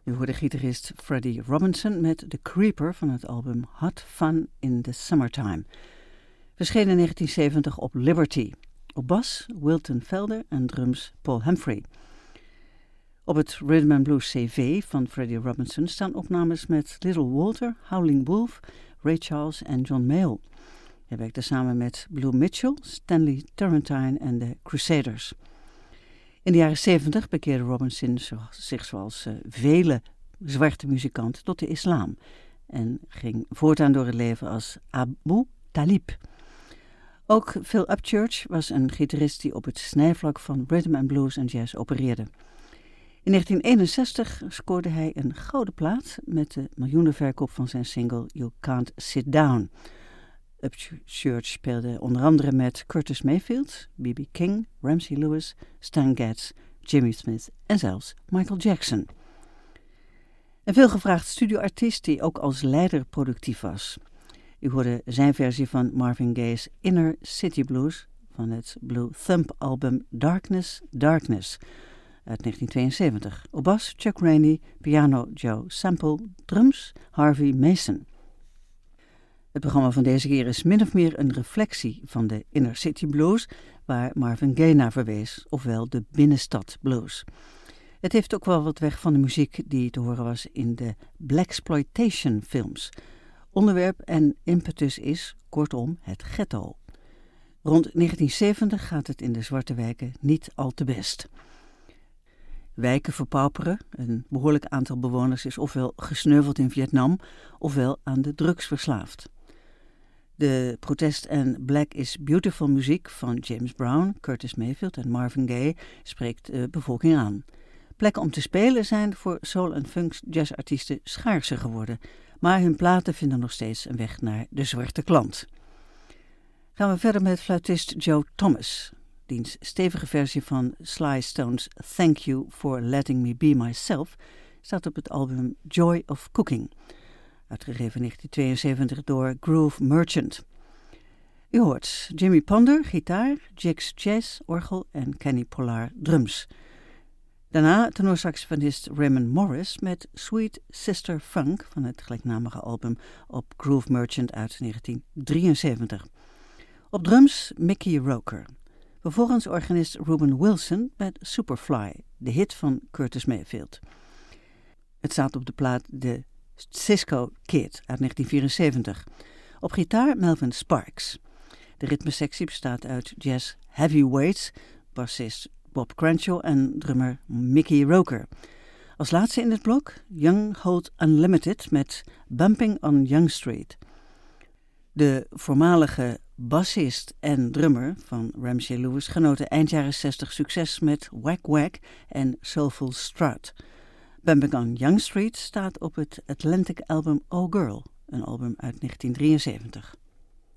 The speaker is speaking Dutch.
U hoorde gitarist Freddie Robinson met The Creeper van het album Hot Fun in the Summertime. Verscheen in 1970 op Liberty. Op bas Wilton Felder en drums Paul Humphrey. Op het Rhythm and Blues CV van Freddie Robinson staan opnames met Little Walter, Howling Wolf, Ray Charles en John Mayall. Hij werkte samen met Blue Mitchell, Stanley Turrentine en de Crusaders. In de jaren 70 bekeerde Robinson zich zoals vele zwarte muzikanten tot de islam en ging voortaan door het leven als Abu Talib. Ook Phil Upchurch was een gitarist die op het snijvlak van rhythm and blues en jazz opereerde. In 1961 scoorde hij een gouden plaat met de miljoenenverkoop van zijn single You Can't Sit Down. Upchurch speelde onder andere met Curtis Mayfield, B.B. King, Ramsey Lewis, Stan Getz, Jimmy Smith en zelfs Michael Jackson. Een veelgevraagd studioartiest die ook als leider productief was. U hoorde zijn versie van Marvin Gaye's Inner City Blues van het Blue Thumb album Darkness, Darkness uit 1972. Op bas Chuck Rainey, piano Joe Sample, drums Harvey Mason. Het programma van deze keer is min of meer een reflectie van de Inner City Blues, waar Marvin Gaye naar verwees, ofwel de binnenstad blues. Het heeft ook wel wat weg van de muziek die te horen was in de Blaxploitation films. Onderwerp en impetus is, kortom, het ghetto. Rond 1970 gaat het in de zwarte wijken niet al te best. Wijken verpauperen, een behoorlijk aantal bewoners is ofwel gesneuveld in Vietnam, ofwel aan de drugs verslaafd. De protest- en Black is Beautiful muziek van James Brown, Curtis Mayfield en Marvin Gaye spreekt de bevolking aan. Plekken om te spelen zijn voor soul- en funk jazzartiesten schaarser geworden, maar hun platen vinden nog steeds een weg naar de zwarte klant. Gaan we verder met fluitist Joe Thomas. Diens stevige versie van Sly Stone's Thank You for Letting Me Be Myself staat op het album Joy of Cooking, uitgegeven in 1972 door Groove Merchant. U hoort Jimmy Ponder, gitaar, Jix Chase, orgel en Kenny Pollard, drums. Daarna tenorsaxofonist Raymond Morris met Sweet Sister Funk van het gelijknamige album op Groove Merchant uit 1973. Op drums Mickey Roker. Vervolgens organist Ruben Wilson met Superfly, de hit van Curtis Mayfield. Het staat op de plaat The Cisco Kid uit 1974. Op gitaar Melvin Sparks. De ritmesectie bestaat uit jazz heavyweights, bassist Bob Crenshaw en drummer Mickey Roker. Als laatste in het blok Young Hold Unlimited met Bumping on Young Street. De voormalige bassist en drummer van Ramsey Lewis genoten eind jaren 60 succes met Whack Whack en Soulful Strut. Bumping on Young Street staat op het Atlantic album Oh Girl, een album uit 1973.